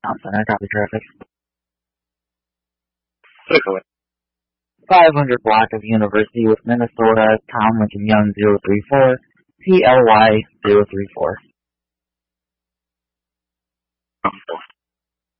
Center, copy traffic. Takeaway. 500 block of University with Minnesota, Tom Lincoln Young 034, CLY 034.